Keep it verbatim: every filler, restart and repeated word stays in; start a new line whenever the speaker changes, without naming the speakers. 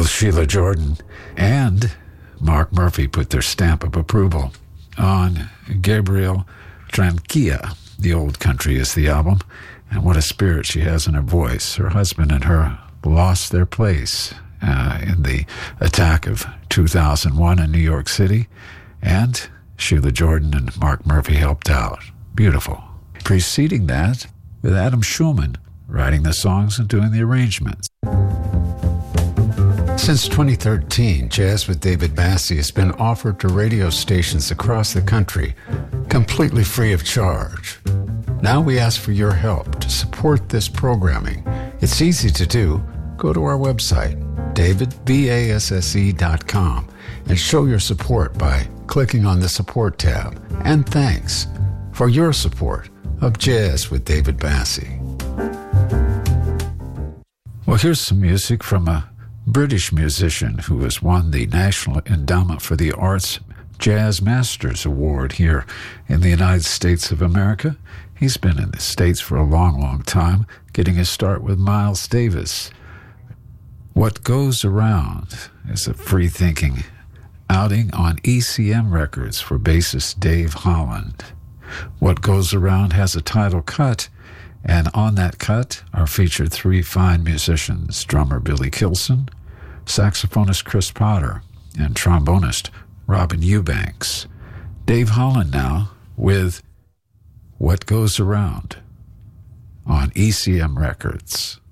Both Sheila Jordan and Mark Murphy put their stamp of approval on Gabriel Tranquilla. The Old Country is the album, and what a spirit she has in her voice. Her husband and her lost their place uh, in the attack of two thousand one in New York City, and Sheila Jordan and Mark Murphy helped out. Beautiful. Preceding that, with Adam Schulman writing the songs and doing the arrangements. Since twenty thirteen, Jazz with David Bassie has been offered to radio stations across the country, completely free of charge. Now we ask for your help to support this programming. It's easy to do. Go to our website, david basse dot com, and show your support by clicking on the support tab. And thanks for your support of Jazz with David Bassie. Well, here's some music from a British musician who has won the National Endowment for the Arts Jazz Masters Award here in the United States of America. He's been in the States for a long, long time, getting his start with Miles Davis. What Goes Around is a free-thinking outing on E C M Records for bassist Dave Holland. What Goes Around has a title cut, and on that cut are featured three fine musicians, drummer Billy Kilson, saxophonist Chris Potter, and trombonist Robin Eubanks. Dave Holland now with What Goes Around on E C M Records.